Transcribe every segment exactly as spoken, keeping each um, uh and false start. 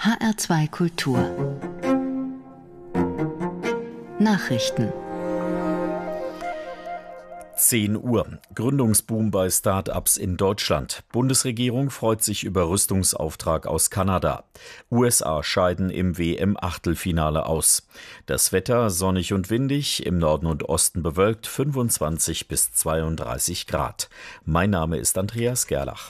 H R zwei Kultur Nachrichten. zehn Uhr. Gründungsboom bei Start-ups in Deutschland. Bundesregierung freut sich über Rüstungsauftrag aus Kanada. U S A scheiden im W M-Achtelfinale aus. Das Wetter sonnig und windig, im Norden und Osten bewölkt, fünfundzwanzig bis zweiunddreißig Grad. Mein Name ist Andreas Gerlach.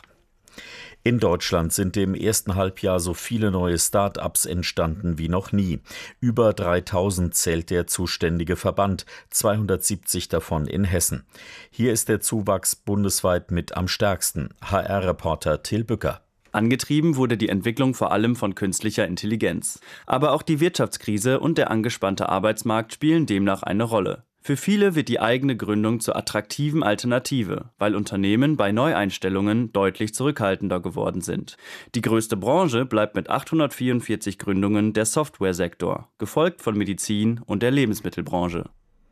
In Deutschland sind im ersten Halbjahr so viele neue Start-ups entstanden wie noch nie. Über dreitausend zählt der zuständige Verband, zweihundertsiebzig davon in Hessen. Hier ist der Zuwachs bundesweit mit am stärksten. H R-Reporter Till Bücker. Angetrieben wurde die Entwicklung vor allem von künstlicher Intelligenz. Aber auch die Wirtschaftskrise und der angespannte Arbeitsmarkt spielen demnach eine Rolle. Für viele wird die eigene Gründung zur attraktiven Alternative, weil Unternehmen bei Neueinstellungen deutlich zurückhaltender geworden sind. Die größte Branche bleibt mit achthundertvierundvierzig Gründungen der Softwaresektor, gefolgt von Medizin und der Lebensmittelbranche.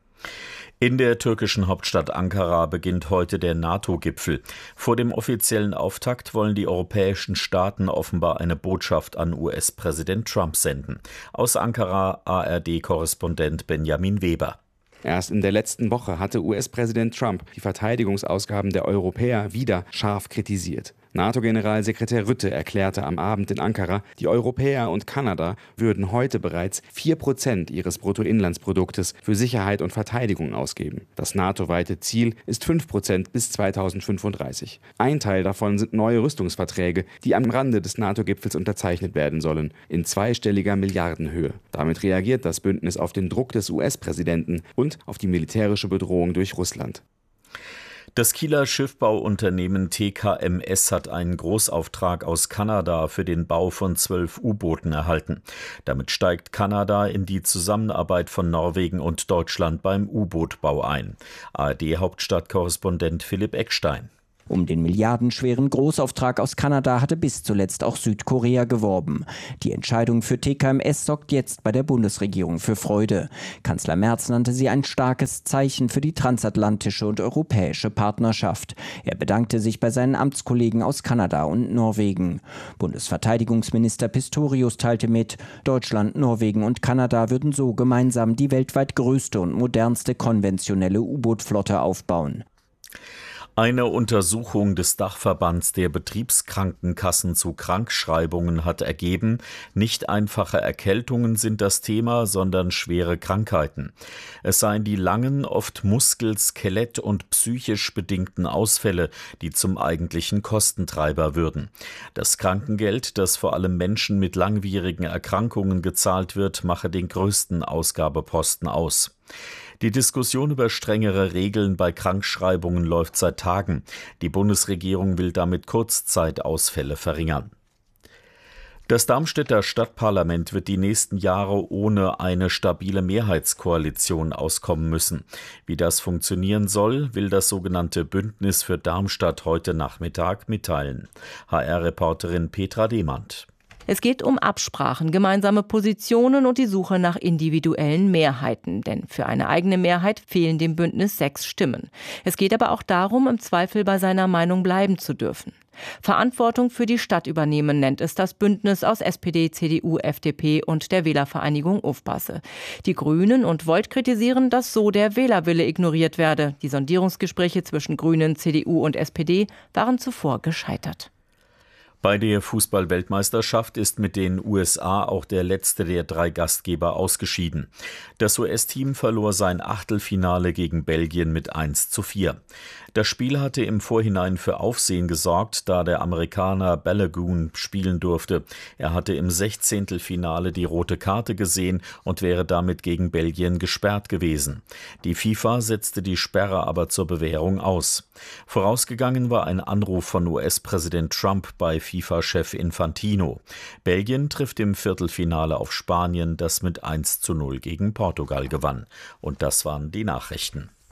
In der türkischen Hauptstadt Ankara beginnt heute der NATO-Gipfel. Vor dem offiziellen Auftakt wollen die europäischen Staaten offenbar eine Botschaft an U S-Präsident Trump senden. Aus Ankara A R D-Korrespondent Benjamin Weber. Erst in der letzten Woche hatte U S-Präsident Trump die Verteidigungsausgaben der Europäer wieder scharf kritisiert. NATO-Generalsekretär Rutte erklärte am Abend in Ankara, die Europäer und Kanada würden heute bereits vier Prozent ihres Bruttoinlandsproduktes für Sicherheit und Verteidigung ausgeben. Das NATO-weite Ziel ist fünf Prozent bis zweitausendfünfunddreißig. Ein Teil davon sind neue Rüstungsverträge, die am Rande des NATO-Gipfels unterzeichnet werden sollen, in zweistelliger Milliardenhöhe. Damit reagiert das Bündnis auf den Druck des U S-Präsidenten und auf die militärische Bedrohung durch Russland. Das Kieler Schiffbauunternehmen T K M S hat einen Großauftrag aus Kanada für den Bau von zwölf U-Booten erhalten. Damit steigt Kanada in die Zusammenarbeit von Norwegen und Deutschland beim U-Boot-Bau ein. A R D-Hauptstadtkorrespondent Philipp Eckstein. Um den milliardenschweren Großauftrag aus Kanada hatte bis zuletzt auch Südkorea geworben. Die Entscheidung für T K M S sorgt jetzt bei der Bundesregierung für Freude. Kanzler Merz nannte sie ein starkes Zeichen für die transatlantische und europäische Partnerschaft. Er bedankte sich bei seinen Amtskollegen aus Kanada und Norwegen. Bundesverteidigungsminister Pistorius teilte mit, Deutschland, Norwegen und Kanada würden so gemeinsam die weltweit größte und modernste konventionelle U-Boot-Flotte aufbauen. Eine Untersuchung des Dachverbands der Betriebskrankenkassen zu Krankschreibungen hat ergeben, nicht einfache Erkältungen sind das Thema, sondern schwere Krankheiten. Es seien die langen, oft Muskel-, Skelett- und psychisch bedingten Ausfälle, die zum eigentlichen Kostentreiber würden. Das Krankengeld, das vor allem Menschen mit langwierigen Erkrankungen gezahlt wird, mache den größten Ausgabeposten aus. Die Diskussion über strengere Regeln bei Krankschreibungen läuft seit Tagen. Die Bundesregierung will damit Kurzzeitausfälle verringern. Das Darmstädter Stadtparlament wird die nächsten Jahre ohne eine stabile Mehrheitskoalition auskommen müssen. Wie das funktionieren soll, will das sogenannte Bündnis für Darmstadt heute Nachmittag mitteilen. H R-Reporterin Petra Demand. Es geht um Absprachen, gemeinsame Positionen und die Suche nach individuellen Mehrheiten. Denn für eine eigene Mehrheit fehlen dem Bündnis sechs Stimmen. Es geht aber auch darum, im Zweifel bei seiner Meinung bleiben zu dürfen. Verantwortung für die Stadt übernehmen, nennt es das Bündnis aus S P D, C D U, F D P und der Wählervereinigung Ufbasse. Die Grünen und Volt kritisieren, dass so der Wählerwille ignoriert werde. Die Sondierungsgespräche zwischen Grünen, C D U und S P D waren zuvor gescheitert. Bei der Fußball-Weltmeisterschaft ist mit den U S A auch der letzte der drei Gastgeber ausgeschieden. Das U S-Team verlor sein Achtelfinale gegen Belgien mit eins zu vier. Das Spiel hatte im Vorhinein für Aufsehen gesorgt, da der Amerikaner Balogun spielen durfte. Er hatte im Sechzehntelfinale die rote Karte gesehen und wäre damit gegen Belgien gesperrt gewesen. Die FIFA setzte die Sperre aber zur Bewährung aus. Vorausgegangen war ein Anruf von U S-Präsident Trump bei FIFA-Chef Infantino. Belgien trifft im Viertelfinale auf Spanien, das mit eins zu null gegen Portugal gewann. Und das waren die Nachrichten.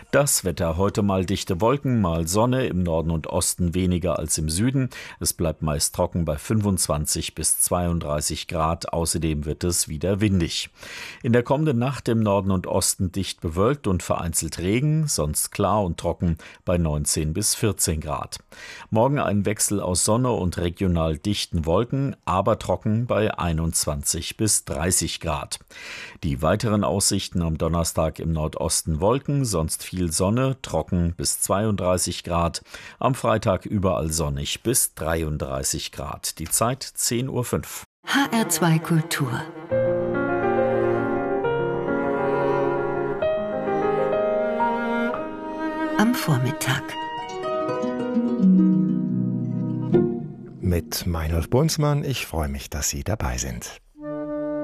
Das Wetter: heute mal dichte Wolken, mal Sonne, im Norden und Osten weniger als im Süden. Es bleibt meist trocken bei fünfundzwanzig bis zweiunddreißig Grad. Außerdem wird es wieder windig. In der kommenden Nacht im Norden und Osten dicht bewölkt und vereinzelt Regen, sonst klar und trocken bei neunzehn bis vierzehn Grad. Morgen ein Wechsel aus Sonne und regional dichten Wolken, aber trocken bei einundzwanzig bis dreißig Grad. Die weiteren Aussichten: am Donnerstag im Nordosten Wolken, sonst viel Sonne, trocken bis zweiunddreißig Grad. Am Freitag überall sonnig bis dreiunddreißig Grad. Die Zeit zehn Uhr fünf. H R zwei Kultur. Am Vormittag. Mit Meinolf Bunzmann. Ich freue mich, dass Sie dabei sind.